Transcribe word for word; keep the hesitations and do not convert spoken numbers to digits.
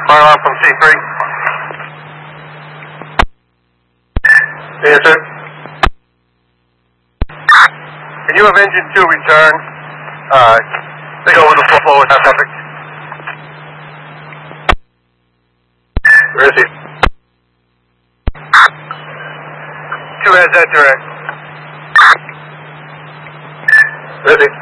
Fire alarm from C three. Answer. Can you have engine two return? Uh, take over the flow with that traffic. Where is he? Two has that direct. Where is he?